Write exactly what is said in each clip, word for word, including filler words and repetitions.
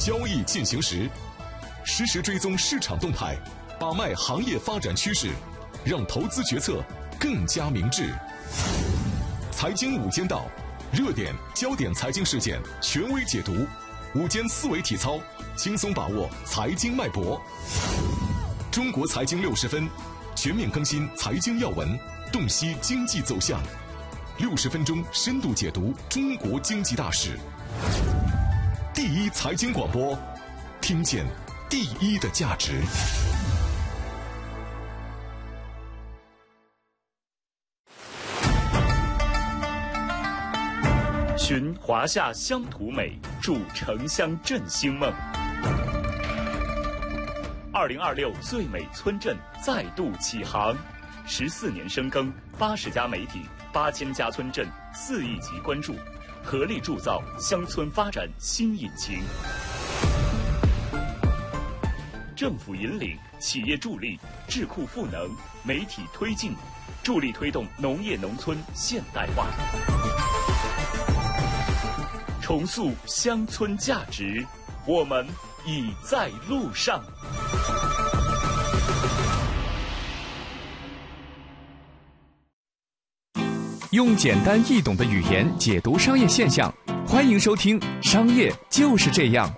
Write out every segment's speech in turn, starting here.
交易进行时，实时追踪市场动态，把脉行业发展趋势，让投资决策更加明智。财经午间道，热点焦点财经事件权威解读，午间思维体操，轻松把握财经脉搏。中国财经六十分，全面更新财经要闻，洞悉经济走向。六十分钟深度解读中国经济大事。第一财经广播，听见第一的价值。 寻华夏乡土美，筑城乡振兴梦。二零二六最美村镇再度起航，十四年深耕，八十家媒体，八千家村镇，四亿级关注，合力铸造乡村发展新引擎。政府引领，企业助力，智库赋能，媒体推进，助力推动农业农村现代化，重塑乡村价值，我们已在路上。 用简单易懂的语言解读商业现象，欢迎收听《商业就是这样》。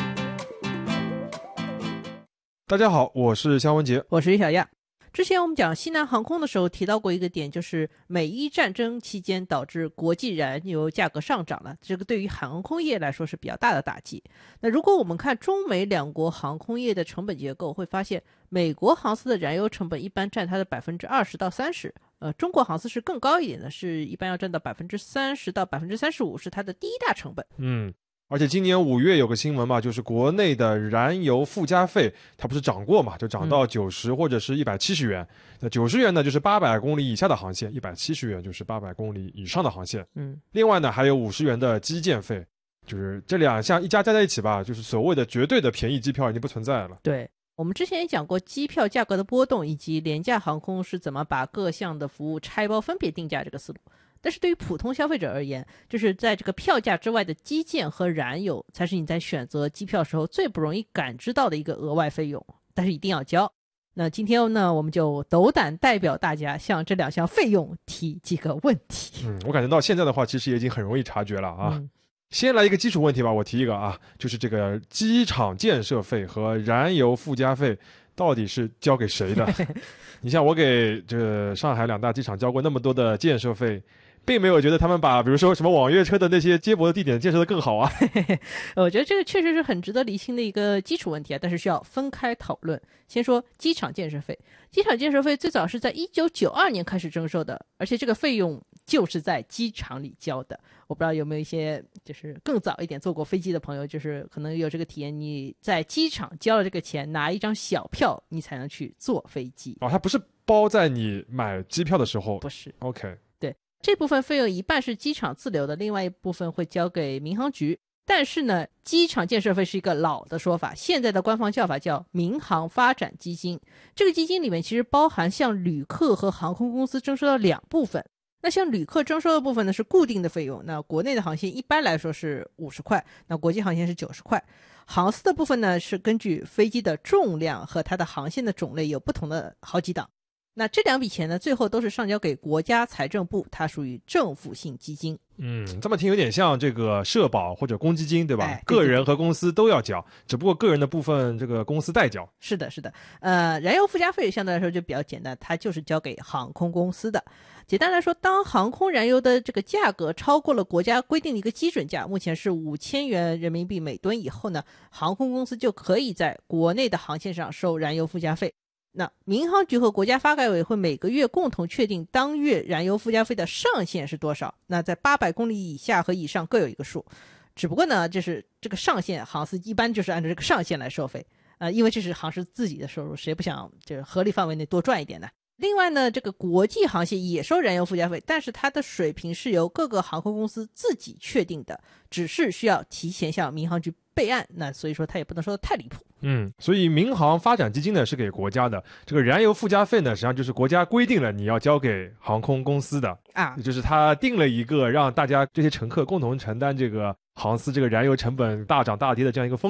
大家好，我是肖文杰， 我是于小亚。之前我们讲西南航空的时候提到过一个点，就是美伊战争期间导致国际燃油价格上涨了，这个对于航空业来说是比较大的打击。那如果我们看中美两国航空业的成本结构，会发现美国航司的燃油成本一般占它的百分之二十到三十，呃，中国航司是更高一点的，是一般要占到百分之三十到百分之三十五，是它的第一大成本。 嗯。而且今年五月有个新闻嘛，就是国内的燃油附加费它不是涨过嘛，就涨到九十或者是一百七十元。那九十元呢就是八百公里以下的航线，一百七十元就是八百公里以上的航线。 嗯， 另外呢还有五十元的基建费，就是这两项一加加在一起吧，就是所谓的绝对的便宜机票已经不存在了。 对，我们之前也讲过机票价格的波动，以及廉价航空是怎么把各项的服务拆包分别定价这个思路。但是对于普通消费者而言，就是在这个票价之外的基建和燃油才是你在选择机票时候最不容易感知到的一个额外费用，但是一定要交。那今天呢，我们就斗胆代表大家向这两项费用提几个问题。 嗯，我感觉到现在的话其实也已经很容易察觉了啊。 嗯， 先来一个基础问题吧，我提一个啊，就是这个机场建设费和燃油附加费到底是交给谁的？你像我给这个上海两大机场交过那么多的建设费，并没有觉得他们把比如说什么网约车的那些接驳的地点建设的更好啊。 我觉得这个确实是很值得厘清的一个基础问题啊，但是需要分开讨论。先说机场建设费，机场建设费最早是在一九九二年开始征收的，而且这个费用就是在机场里交的。我不知道有没有一些就是更早一点坐过飞机的朋友，就是可能有这个体验，你在机场交了这个钱，拿一张小票你才能去坐飞机。 哦，它不是包在你买机票的时候？ 不是。 OK， 对，这部分费用一半是机场自留的，另外一部分会交给民航局。但是呢，机场建设费是一个老的说法，现在的官方叫法叫民航发展基金。这个基金里面其实包含向旅客和航空公司征收的两部分。那像旅客征收的部分呢是固定的费用，那国内的航线一般来说是五十块，那国际航线是九十块。航司的部分呢是根据飞机的重量和它的航线的种类有不同的好几档。那这两笔钱呢最后都是上交给国家财政部，它属于政府性基金。 嗯，这么听有点像这个社保或者公积金，对吧？ 哎，对对对， 个人和公司都要交，只不过个人的部分这个公司代交。 是的，是的。呃，燃油附加费相对来说就比较简单，它就是交给航空公司的。简单来说，当航空燃油的这个价格超过了国家规定的一个基准价，目前是五千元人民币每吨以后呢，航空公司就可以在国内的航线上收燃油附加费。那民航局和国家发改委会每个月共同确定当月燃油附加费的上限是多少，那在八百公里以下和以上各有一个数。只不过呢，就是这个上限，航司一般就是按照这个上限来收费，呃，因为这是航司自己的收入，谁不想就是合理范围内多赚一点呢？另外呢，这个国际航线也收燃油附加费，但是它的水平是由各个航空公司自己确定的，只是需要提前向民航局备案，那所以说它也不能说太离谱。 嗯，所以民航发展基金呢是给国家的，这个燃油附加费呢实际上就是国家规定了你要交给航空公司的啊， 也就是他定了一个让大家这些乘客共同承担这个航司这个燃油成本大涨大跌的这样一个风